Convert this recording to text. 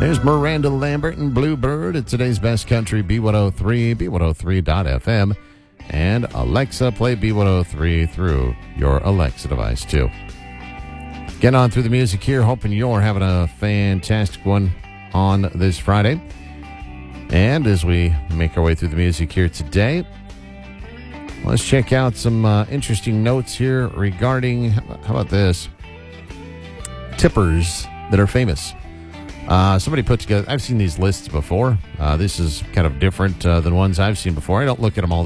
There's Miranda Lambert and Bluebird at today's Best Country B103, B103.fm, and Alexa, play B103 through your Alexa device, too. Getting on through the music here, hoping you're having a fantastic one on this Friday. And as we make our way through the music here today, let's check out some interesting notes here regarding, how about this? Tippers that are famous. Somebody put together, I've seen these lists before. This is kind of different than ones I've seen before. I don't look at them all